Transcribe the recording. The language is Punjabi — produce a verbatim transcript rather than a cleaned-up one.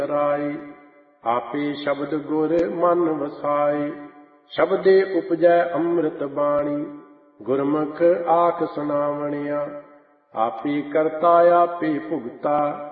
ਰਾਈ। ਆਪੇ ਸ਼ਬਦ ਗੁਰ ਮਨ ਵਸਾਏ, ਸ਼ਬਦੇ ਉਪਜੈ ਅੰਮ੍ਰਿਤ ਬਾਣੀ। ਗੁਰਮੁਖ ਆਖ ਸੁਣਾਵਣਿਆ, ਆਪੇ ਕਰਤਾ ਆਪੇ ਭੁਗਤਾ।